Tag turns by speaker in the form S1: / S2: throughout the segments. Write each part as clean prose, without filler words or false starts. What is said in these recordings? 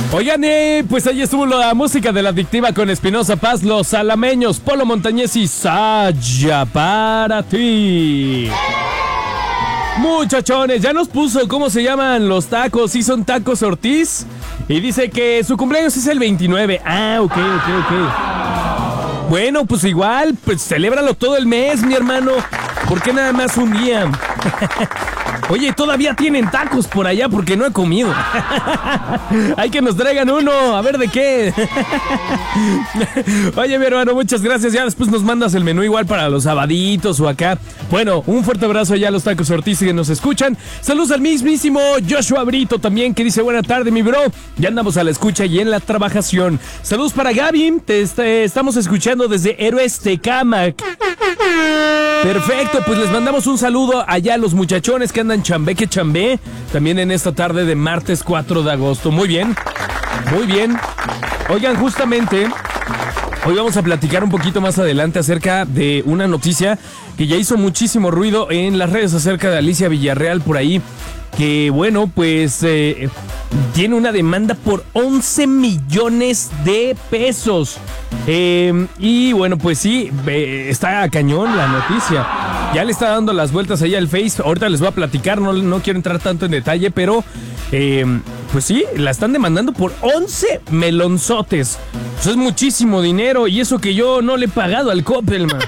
S1: Oigan, pues ahí estuvo la música de La Adictiva con Espinosa Paz, Los Alameños, Polo Montañés y Saya para ti. Muchachones, ya nos puso cómo se llaman los tacos. Sí, son Tacos Ortiz. Y dice que su cumpleaños es el 29. Ah, ok. Bueno, pues igual, pues celébralo todo el mes, mi hermano. ¿Por qué nada más un día? Oye, todavía tienen tacos por allá porque no he comido. Hay que nos traigan uno, a ver de qué. Oye, mi hermano, muchas gracias. Ya después nos mandas el menú igual para los sabaditos o acá. Bueno, un fuerte abrazo allá a los Tacos Ortiz que nos escuchan. Saludos al mismísimo Joshua Brito también, que dice buena tarde, mi bro. Ya andamos a la escucha y en la trabajación. Saludos para Gaby, te estamos escuchando desde Héroes Tecámac. Perfecto, pues les mandamos un saludo allá a los muchachones que andan chambé que chambé, también en esta tarde de martes 4 de agosto. Muy bien. Oigan, justamente hoy vamos a platicar un poquito más adelante acerca de una noticia que ya hizo muchísimo ruido en las redes acerca de Alicia Villarreal por ahí, que bueno, pues tiene una demanda por 11 millones de pesos. Y bueno, pues sí, está cañón la noticia. Ya le está dando las vueltas ahí al Face. Ahorita les voy a platicar, no quiero entrar tanto en detalle, pero pues sí, la están demandando por 11 melonzotes. Eso es muchísimo dinero y eso que yo no le he pagado al Coppelman.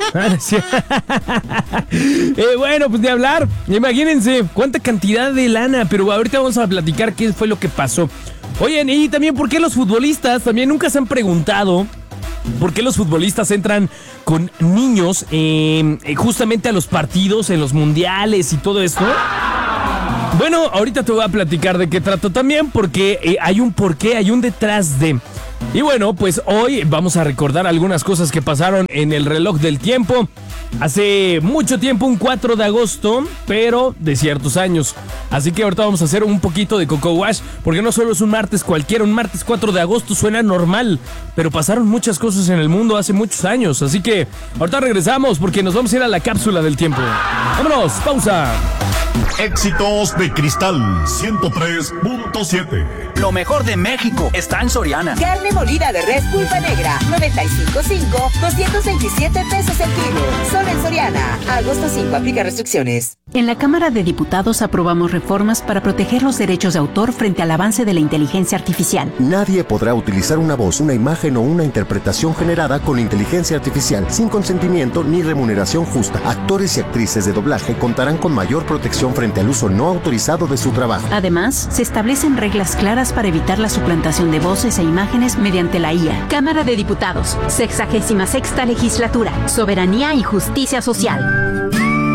S1: Bueno, pues de hablar, imagínense cuánta cantidad de lana, pero ahorita vamos a platicar qué fue lo que pasó. Oigan, y también por qué los futbolistas, también nunca se han preguntado por qué los futbolistas entran con niños justamente a los partidos, en los mundiales y todo esto. Bueno, ahorita te voy a platicar de qué trato también, porque hay un porqué, hay un detrás de. Y bueno, pues hoy vamos a recordar algunas cosas que pasaron en el reloj del tiempo. Hace mucho tiempo, un 4 de agosto, pero de ciertos años. Así que ahorita vamos a hacer un poquito de Coco Wash, porque no solo es un martes cualquiera, un martes 4 de agosto suena normal, pero pasaron muchas cosas en el mundo hace muchos años. Así que ahorita regresamos porque nos vamos a ir a la cápsula del tiempo. ¡Vámonos! ¡Pausa!
S2: Éxitos de Cristal 103.7.
S3: Lo mejor de México está en Soriana.
S4: Carne molida de res pulpa negra, 95.5, 227 pesos el kilo. Solo en Soriana. Agosto 5, aplica restricciones.
S5: En la Cámara de Diputados aprobamos reformas para proteger los derechos de autor frente al avance de la inteligencia artificial.
S6: Nadie podrá utilizar una voz, una imagen o una interpretación generada con inteligencia artificial sin consentimiento ni remuneración justa. Actores y actrices de doblaje contarán con mayor protección frente al uso no autorizado de su trabajo.
S5: Además, se establecen reglas claras para evitar la suplantación de voces e imágenes mediante la IA. Cámara de Diputados, 66ª Legislatura, Soberanía y Justicia Social.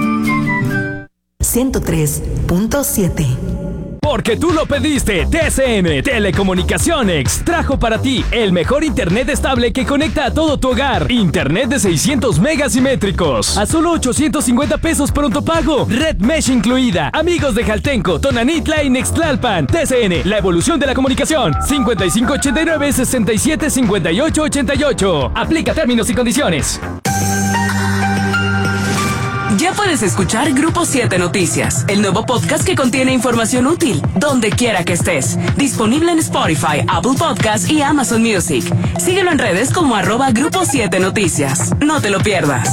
S4: 103.7.
S1: Porque tú lo pediste, TCM Telecomunicaciones trajo para ti el mejor internet estable que conecta a todo tu hogar. Internet de 600 megas simétricos a solo 850 pesos pronto pago. Red Mesh incluida. Amigos de Jaltenco, Tonanitla y Nextlalpan. TCN, la evolución de la comunicación. 5589-675888. Aplica términos y condiciones.
S7: Ya puedes escuchar Grupo 7 Noticias, el nuevo podcast que contiene información útil, donde quiera que estés. Disponible en Spotify, Apple Podcasts y Amazon Music. Síguelo en redes como @Grupo 7 Noticias. No te lo pierdas.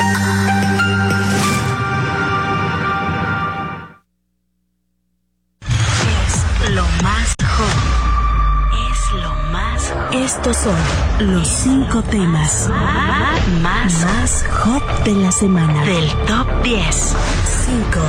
S8: Es lo más hot. Es lo más hot. Estos son los 5 temas más hot de la semana. Del Top 10. 5.